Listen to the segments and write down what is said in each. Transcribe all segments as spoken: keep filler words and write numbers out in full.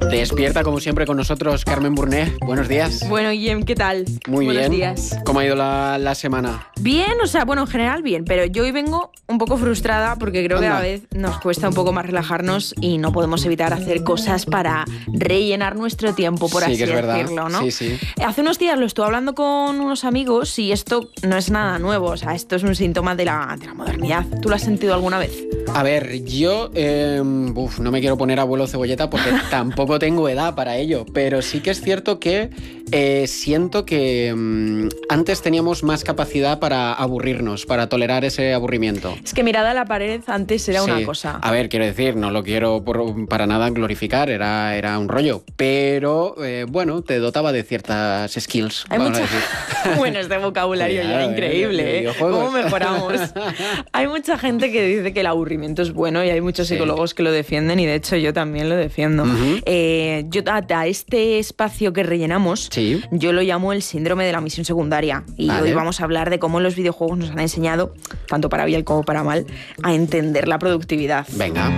Despierta como siempre con nosotros Carmen Burné. Buenos días. Bueno, Guillem, ¿qué tal? Muy Buenos bien. días. ¿Cómo ha ido la, la semana? Bien, o sea, bueno, en general bien, pero yo hoy vengo un poco frustrada porque creo Anda. que a vez nos cuesta un poco más relajarnos y no podemos evitar hacer cosas para rellenar nuestro tiempo, por Sí, así que es verdad. decirlo, ¿no? Sí, sí. Hace unos días lo estuve hablando con unos amigos y esto no es nada nuevo, o sea, esto es un síntoma de la, de la modernidad. ¿Tú lo has sentido alguna vez? A ver, yo eh, uf, no me quiero poner abuelo cebolleta porque tampoco tengo edad para ello, pero sí que es cierto que eh, siento que mm, antes teníamos más capacidad para aburrirnos, para tolerar ese aburrimiento. Es que mirada a la pared antes era Sí. una cosa. A ver, quiero decir, no lo quiero por- para nada glorificar, era, era un rollo, pero eh, bueno, te dotaba de ciertas skills. Hay vamos a mucha... decir. Bueno, este vocabulario Cuidado, ya eh, de increíble, ¿eh? videojuegos. ¿Cómo mejoramos? Hay mucha gente que dice que el aburrimiento es bueno y hay muchos Sí. psicólogos que lo defienden y de hecho yo también lo defiendo. Ujú. Eh, yo a, a este espacio que rellenamos, Sí. yo lo llamo el síndrome de la misión secundaria y Vale. hoy vamos a hablar de cómo los videojuegos nos han enseñado, tanto para bien como para mal, a entender la productividad. Venga.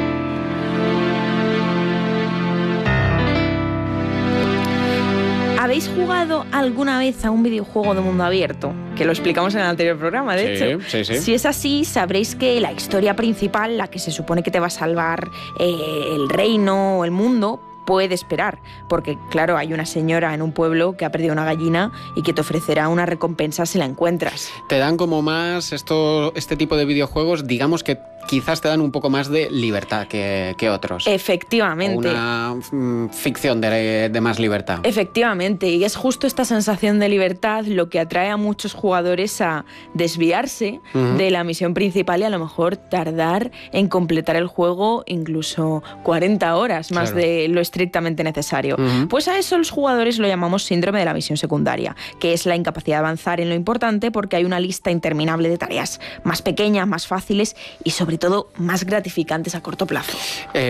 ¿Habéis jugado alguna vez a un videojuego de mundo abierto? Que lo explicamos en el anterior programa, de Sí, hecho. sí, sí. Si es así, sabréis que la historia principal, la que se supone que te va a salvar eh, el reino o el mundo, puede esperar, porque claro, hay una señora en un pueblo que ha perdido una gallina y que te ofrecerá una recompensa si la encuentras. Te dan como más esto, este tipo de videojuegos, digamos que quizás te dan un poco más de libertad que, que otros. Efectivamente. O una mm, ficción de, de más libertad. Efectivamente, y es justo esta sensación de libertad lo que atrae a muchos jugadores a desviarse Ujú. de la misión principal y a lo mejor tardar en completar el juego incluso cuarenta horas, más Claro. de lo estrictamente necesario. Ujú. Pues a eso los jugadores lo llamamos síndrome de la misión secundaria, que es la incapacidad de avanzar en lo importante porque hay una lista interminable de tareas más pequeñas, más fáciles y sobre todo más gratificantes a corto plazo. Eh,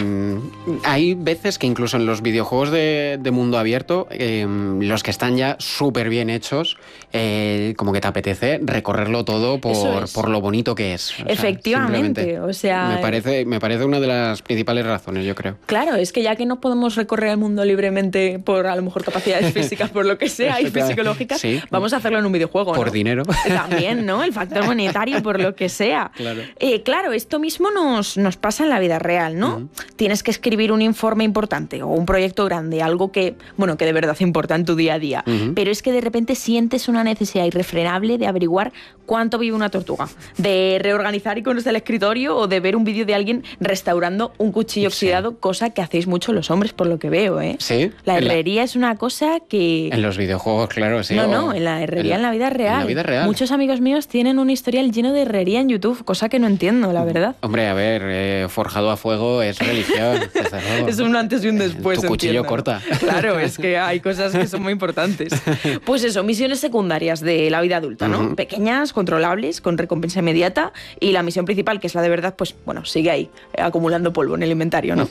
hay veces que incluso en los videojuegos de, de mundo abierto, eh, los que están ya súper bien hechos, eh, como que te apetece recorrerlo todo Eso por, es. por lo bonito que es. O sea, Efectivamente, simplemente. o sea... Me parece, me parece una de las principales razones, yo creo. Claro, es que ya que no podemos recorrer el mundo libremente por a lo mejor capacidades físicas, por lo que sea, y psicológicas, Sí. vamos a hacerlo en un videojuego, Por ¿no? dinero. También, ¿no? El factor monetario, por lo que sea. Claro. Eh, claro, esto mismo nos, nos pasa en la vida real, ¿no? Ujú. Tienes que escribir un informe importante o un proyecto grande, algo que, bueno, que de verdad importa en tu día a día. Ujú. Pero es que de repente sientes una necesidad irrefrenable de averiguar cuánto vive una tortuga, de reorganizar iconos del escritorio o de ver un vídeo de alguien restaurando un cuchillo Sí. oxidado, cosa que hacéis mucho los hombres, por lo que veo, ¿eh? Sí. La en la- herrería es una cosa que... En los videojuegos, claro, sí. no, o- no, en la herrería, en la, vida real. En la vida real. Muchos amigos míos tienen un historial lleno de herrería en YouTube, cosa que no entiendo, la verdad. Hombre, a ver, eh, forjado a fuego es religión. desde luego. Es un antes y un después. Tu cuchillo entiendo. corta. Claro, es que hay cosas que son muy importantes. Pues eso, misiones secundarias de la vida adulta, ¿no? Ujú. Pequeñas, controlables, con recompensa inmediata. Y la misión principal, que es la de verdad, pues bueno, sigue ahí, eh, acumulando polvo en el inventario, ¿no?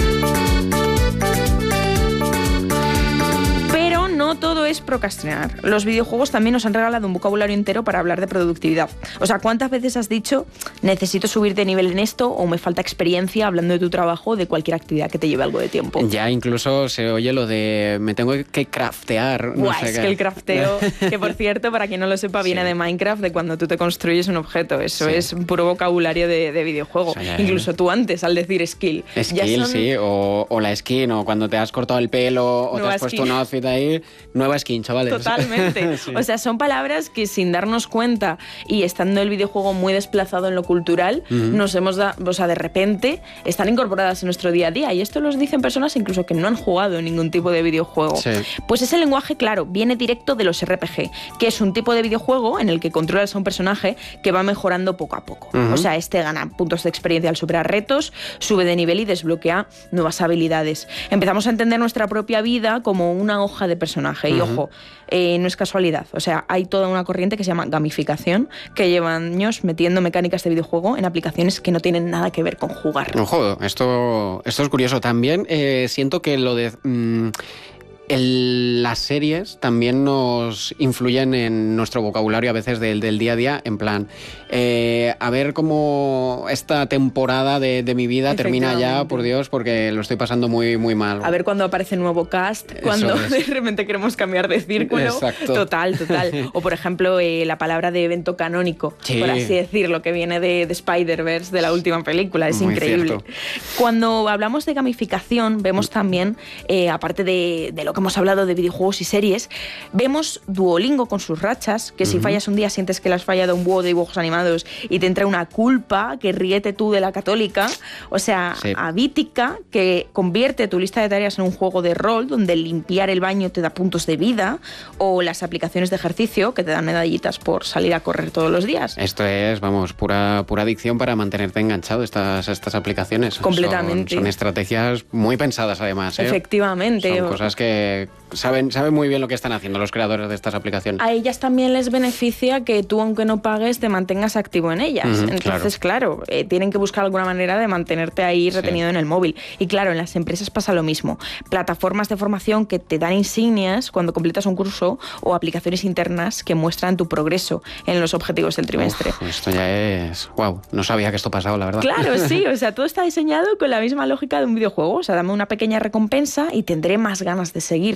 Pero no todo es procrastinar. Los videojuegos también nos han regalado un vocabulario entero para hablar de productividad. O sea, ¿cuántas veces has dicho necesito subir de nivel en esto o me falta experiencia hablando de tu trabajo o de cualquier actividad que te lleve algo de tiempo? Ya incluso se oye lo de me tengo que craftear. No Buah, sé es qué. que el crafteo, que por cierto, para quien no lo sepa, viene Sí. de Minecraft, de cuando tú te construyes un objeto. Eso Sí. es puro vocabulario de, de videojuego. O sea, ya- Incluso tú antes, al decir skill. ya Skill, son- sí, o, o la skin, o cuando te has cortado el pelo o te Nueva has puesto skin. un outfit ahí, nueva skin, chavales. Totalmente. Sí. O sea, son palabras que sin darnos cuenta y estando el videojuego muy desplazado en lo cultural, Ujú. nos hemos dado, o sea, de repente están incorporadas en nuestro día a día. Y esto los dicen personas incluso que no han jugado en ningún tipo de videojuego. Sí. Pues ese lenguaje, claro, viene directo de los R P G, que es un tipo de videojuego en el que controlas a un personaje que va mejorando poco a poco. Ujú. O sea, este gana puntos de experiencia al superar retos, sube de nivel y desbloquea nuevas habilidades. Empezamos a entender nuestra propia vida como una hoja de personaje. Y Ujú. ojo, eh, no es casualidad. O sea, hay toda una corriente que se llama gamificación, que lleva años metiendo mecánicas de videojuego en aplicaciones que no tienen nada que ver con jugar. Ojo, esto, esto es curioso. También eh, siento que lo de... mm, el, las series también nos influyen en nuestro vocabulario a veces del, del día a día, en plan, eh, a ver cómo esta temporada de, de mi vida termina ya, por Dios, porque lo estoy pasando muy, muy mal. A ver cuándo aparece un nuevo cast, cuando de repente queremos cambiar de círculo. Exacto. Total, total. O por ejemplo, eh, la palabra de evento canónico, sí. por así decirlo, que viene de, de Spider-Verse, de la última película, es muy increíble. Cierto. Cuando hablamos de gamificación, vemos también, eh, aparte de, de lo que hemos hablado de videojuegos y series, vemos Duolingo con sus rachas, que si uh-huh. fallas un día sientes que le has fallado un búho de dibujos animados y te entra una culpa, que ríete tú de la católica. O sea, sí. Avítica, que convierte tu lista de tareas en un juego de rol donde limpiar el baño te da puntos de vida, o las aplicaciones de ejercicio que te dan medallitas por salir a correr todos los días. Esto es, vamos, pura, pura adicción para mantenerte enganchado, estas, estas aplicaciones. Completamente. Son, son estrategias muy pensadas además, ¿eh? Efectivamente. Son cosas que saben, saben muy bien lo que están haciendo los creadores de estas aplicaciones. A ellas también les beneficia que tú, aunque no pagues, te mantengas activo en ellas. Uh-huh, Entonces, claro, claro eh, tienen que buscar alguna manera de mantenerte ahí retenido sí. en el móvil. Y claro, en las empresas pasa lo mismo. Plataformas de formación que te dan insignias cuando completas un curso, o aplicaciones internas que muestran tu progreso en los objetivos del trimestre. Uf, esto ya es... Wow, no sabía que esto pasaba, la verdad. Claro, sí, o sea, todo está diseñado con la misma lógica de un videojuego. O sea, dame una pequeña recompensa y tendré más ganas de seguir.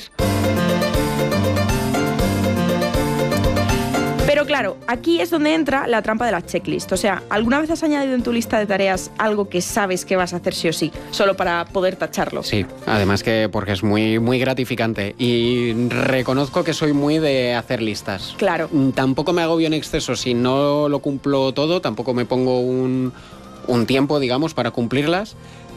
Pero claro, aquí es donde entra la trampa de la checklist. O sea, ¿alguna vez has añadido en tu lista de tareas algo que sabes que vas a hacer sí o sí, solo para poder tacharlo? Sí, además que porque es muy, muy gratificante. Y reconozco que soy muy de hacer listas. Claro. Tampoco me agobio en exceso si no lo cumplo todo, tampoco me pongo un, un tiempo, digamos, para cumplirlas.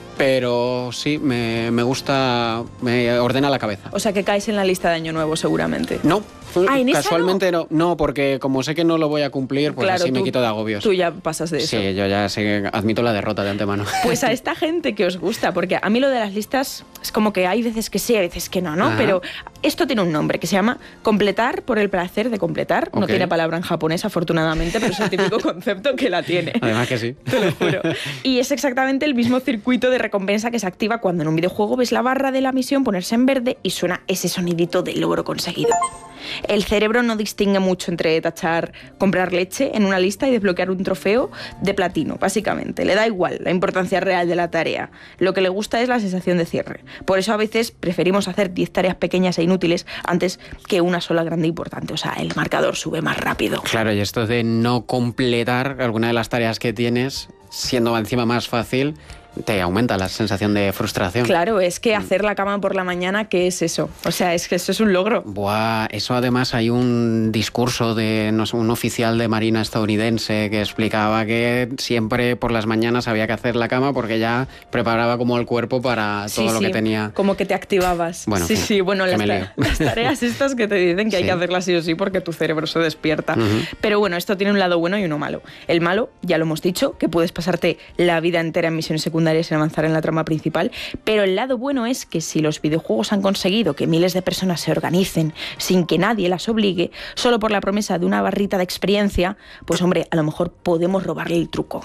Pero sí, me, me gusta, me ordena la cabeza. O sea, que caes en la lista de Año Nuevo, seguramente. No, ah, ¿en casualmente esa no? no. No, porque como sé que no lo voy a cumplir, pues claro, así me tú, quito de agobios. Tú ya pasas de eso. Sí, yo ya sé, admito la derrota de antemano. Pues a esta gente que os gusta, porque a mí lo de las listas es como que hay veces que sí, hay veces que no, ¿no? Ajá. Pero esto tiene un nombre que se llama completar por el placer de completar. Okay. No tiene palabra en japonés, afortunadamente, pero es el típico concepto que la tiene. Además que sí. Te lo juro. Y es exactamente el mismo circuito de recompensa que se activa cuando en un videojuego ves la barra de la misión ponerse en verde y suena ese sonidito de logro conseguido. El cerebro no distingue mucho entre tachar comprar leche en una lista y desbloquear un trofeo de platino, básicamente. Le da igual la importancia real de la tarea. Lo que le gusta es la sensación de cierre. Por eso a veces preferimos hacer diez tareas pequeñas e inútiles antes que una sola grande e importante. O sea, el marcador sube más rápido. Claro, y esto de no completar alguna de las tareas que tienes, siendo encima más fácil, te aumenta la sensación de frustración. Claro, es que hacer la cama por la mañana, ¿qué es eso? O sea, es que eso es un logro. Buah, eso además hay un discurso de no sé, un oficial de marina estadounidense que explicaba que siempre por las mañanas había que hacer la cama porque ya preparaba como el cuerpo para todo sí, lo sí, que tenía. Como que te activabas. Bueno, sí, fin, sí, bueno, las, ta- las tareas estas que te dicen que sí. hay que hacerlas sí o sí porque tu cerebro se despierta. Uh-huh. Pero bueno, esto tiene un lado bueno y uno malo. El malo, ya lo hemos dicho, que puedes pasarte la vida entera en misiones secundarias sin avanzar en la trama principal, pero el lado bueno es que si los videojuegos han conseguido que miles de personas se organicen sin que nadie las obligue, solo por la promesa de una barrita de experiencia, pues hombre, a lo mejor podemos robarle el truco.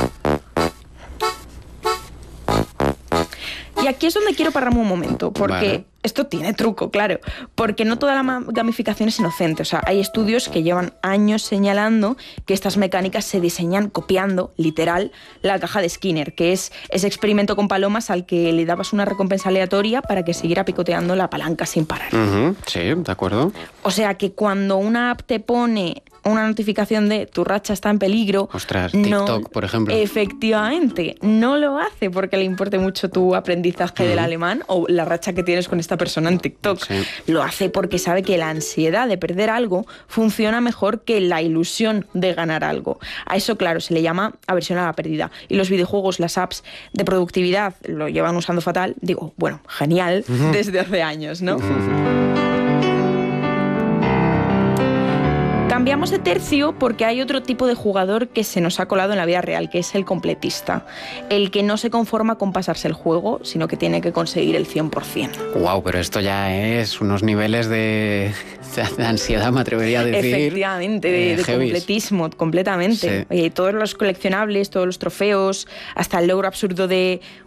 Y aquí es donde quiero pararme un momento, porque vale. esto tiene truco, claro, porque no toda la gamificación es inocente. O sea, hay estudios que llevan años señalando que estas mecánicas se diseñan copiando, literal, la caja de Skinner, que es ese experimento con palomas al que le dabas una recompensa aleatoria para que siguiera picoteando la palanca sin parar. Uh-huh. Sí, de acuerdo. O sea, que cuando una app te pone una notificación de tu racha está en peligro... Ostras, TikTok, no, por ejemplo. Efectivamente, no lo hace porque le importe mucho tu aprendizaje uh-huh. del alemán o la racha que tienes con esta persona en TikTok. Sí. Lo hace porque sabe que la ansiedad de perder algo funciona mejor que la ilusión de ganar algo. A eso, claro, se le llama aversión a la pérdida. Y los videojuegos, las apps de productividad lo llevan usando fatal. Digo, bueno, genial, uh-huh. desde hace años, ¿no? Uh-huh. Cambiamos de tercio porque hay otro tipo de jugador que se nos ha colado en la vida real, que es el completista. El que no se conforma con pasarse el juego, sino que tiene que conseguir el cien por ciento. Wow, pero esto ya es unos niveles de, de ansiedad, me atrevería a decir. Efectivamente, de, eh, de completismo, completamente. Sí. Eh, todos los coleccionables, todos los trofeos, hasta el logro absurdo de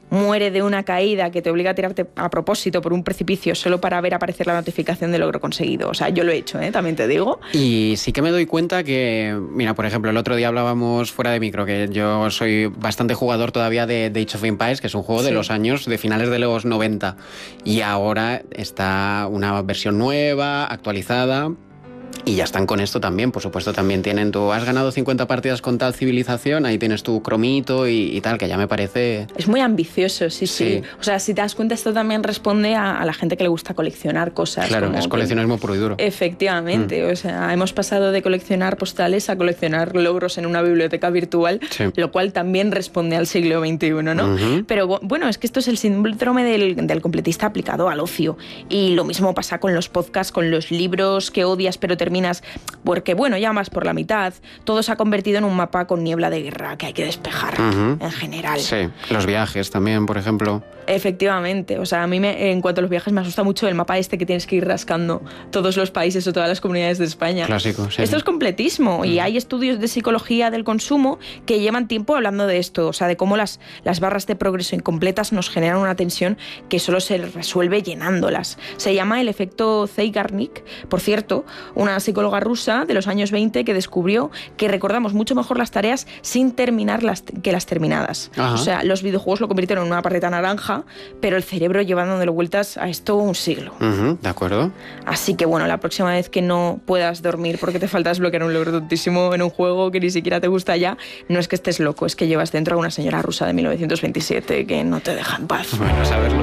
muere de una caída que te obliga a tirarte a propósito por un precipicio solo para ver aparecer la notificación de logro conseguido. O sea, yo lo he hecho, ¿eh? También te digo. Y sí que me doy cuenta que, mira, por ejemplo, el otro día hablábamos fuera de micro, que yo soy bastante jugador todavía de, de Age of Empires, que es un juego sí. de los años, de finales de los noventa. Y ahora está una versión nueva, actualizada. Y ya están con esto también, por supuesto, también tienen tú, has ganado cincuenta partidas con tal civilización, ahí tienes tu cromito y, y tal, que ya me parece... Es muy ambicioso, sí, sí, sí. O sea, si te das cuenta, esto también responde a, a la gente que le gusta coleccionar cosas. Claro, es coleccionismo puro y duro. Efectivamente, mm. o sea, hemos pasado de coleccionar postales a coleccionar logros en una biblioteca virtual, sí. lo cual también responde al siglo veintiuno, ¿no? Uh-huh. Pero bueno, es que esto es el síndrome del, del completista aplicado al ocio. Y lo mismo pasa con los podcasts, con los libros que odias pero terminas porque, bueno, ya más por la mitad, todo se ha convertido en un mapa con niebla de guerra que hay que despejar uh-huh. en general. Sí, los viajes también, por ejemplo. Efectivamente, o sea, a mí me, en cuanto a los viajes me asusta mucho el mapa este que tienes que ir rascando todos los países o todas las comunidades de España. Clásico, sí. Esto es completismo uh-huh. y hay estudios de psicología del consumo que llevan tiempo hablando de esto, o sea, de cómo las, las barras de progreso incompletas nos generan una tensión que solo se resuelve llenándolas. Se llama el efecto Zeigarnik, por cierto, una psicóloga rusa de los años veinte que descubrió que recordamos mucho mejor las tareas sin terminar las que las terminadas. Ajá. O sea, los videojuegos lo convirtieron en una parreta naranja, pero el cerebro lleva dándole vueltas a esto un siglo. Uh-huh, de acuerdo. Así que bueno, la próxima vez que no puedas dormir porque te falta desbloquear un logro tontísimo en un juego que ni siquiera te gusta ya, no es que estés loco, es que llevas dentro a una señora rusa de mil novecientos veintisiete que no te deja en paz. Bueno, saberlo.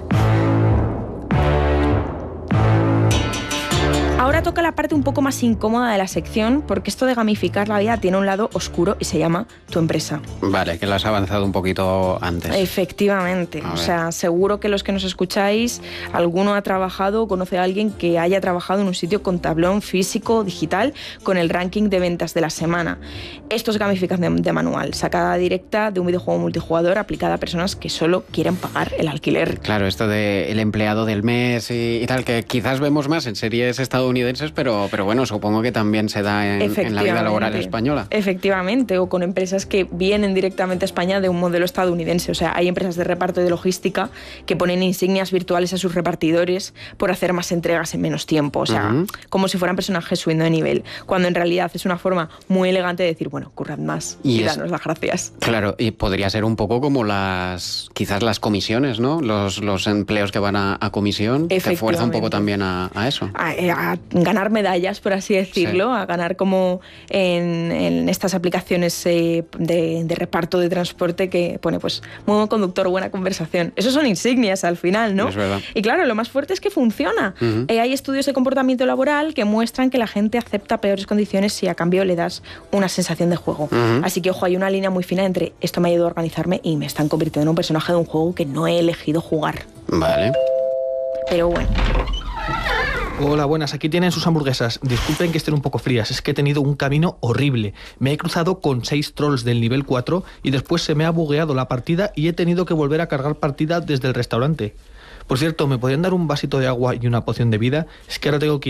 Ahora toca la parte un poco más incómoda de la sección, porque esto de gamificar la vida tiene un lado oscuro y se llama tu empresa. Vale, que lo has avanzado un poquito antes. Efectivamente. O sea, seguro que los que nos escucháis, alguno ha trabajado o conoce a alguien que haya trabajado en un sitio con tablón físico o digital con el ranking de ventas de la semana. Esto es gamificación de manual, sacada directa de un videojuego multijugador aplicada a personas que solo quieren pagar el alquiler. Claro, esto de el empleado del mes y, y tal, que quizás vemos más en series estadounidenses, pero, pero bueno, supongo que también se da en, en la vida laboral española. Efectivamente, o con empresas que vienen directamente a España de un modelo estadounidense. O sea, hay empresas de reparto de logística que ponen insignias virtuales a sus repartidores por hacer más entregas en menos tiempo. O sea, uh-huh. como si fueran personajes subiendo de nivel, cuando en realidad es una forma muy elegante de decir, bueno, currad más y, y es, danos las gracias. Claro, y podría ser un poco como las, quizás las comisiones, ¿no? Los, los empleos que van a, a comisión, te fuerza un poco también a, a eso. A, a ganar medallas, por así decirlo, sí. a ganar como en, en estas aplicaciones eh, de, de reparto de transporte que pone, pues, muy buen conductor, buena conversación. Esos son insignias al final, ¿no? Es verdad. Y claro, lo más fuerte es que funciona. Uh-huh. Eh, hay estudios de comportamiento laboral que muestran que la gente acepta peores condiciones si a cambio le das una sensación de juego. Uh-huh. Así que, ojo, hay una línea muy fina entre esto me ha ayudado a organizarme y me están convirtiendo en un personaje de un juego que no he elegido jugar. Vale. Pero bueno. Hola, buenas, aquí tienen sus hamburguesas. Disculpen que estén un poco frías, es que he tenido un camino horrible. Me he cruzado con seis trolls del nivel cuatro y después se me ha bugueado la partida y he tenido que volver a cargar partida desde el restaurante. Por cierto, ¿me podrían dar un vasito de agua y una poción de vida? Es que ahora tengo que ir